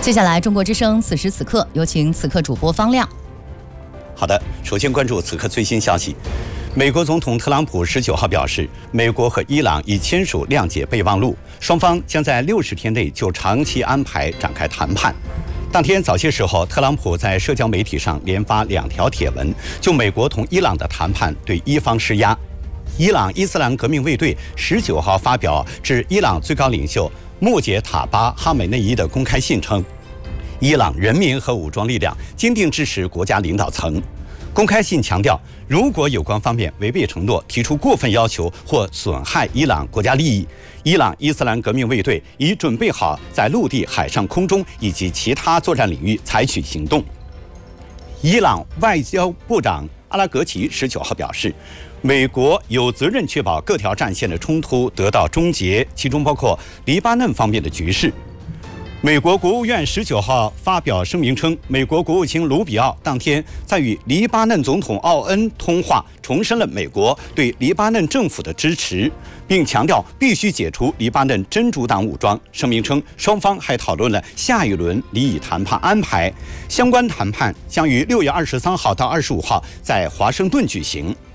接下来，中国之声此时此刻，有请此刻主播方亮。 好的，首先关注此刻最新消息。美国总统特朗普19号表示，美国和伊朗已签署谅解备忘录，双方将在60天内就长期安排展开谈判。当天早些时候，特朗普在社交媒体上连发2条帖文，就美国同伊朗的谈判对伊方施压。伊朗伊斯兰革命卫队19号发表致伊朗最高领袖穆杰塔巴·哈梅内伊的公开信称，伊朗人民和武装力量坚定支持国家领导层。公开信强调，如果有关方面违背承诺，提出过分要求或损害伊朗国家利益，伊朗伊斯兰革命卫队已准备好在陆地、海上、空中以及其他作战领域采取行动。伊朗外交部长阿拉格齐19号表示，美国有责任确保各条战线的冲突得到终结，其中包括黎巴嫩方面的局势。美国国务院19号发表声明称，美国国务卿卢比奥当天在与黎巴嫩总统奥恩通话，重申了美国对黎巴嫩政府的支持，并强调必须解除黎巴嫩真主党武装。声明称，双方还讨论了下一轮离以谈判安排，相关谈判将于6月23号到25号在华盛顿举行。